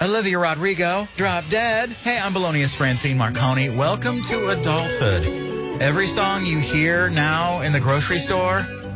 Olivia Rodrigo, Drop Dead. Hey, I'm Belonious Francine Marconi. Welcome to adulthood. Every song you hear now in the grocery store,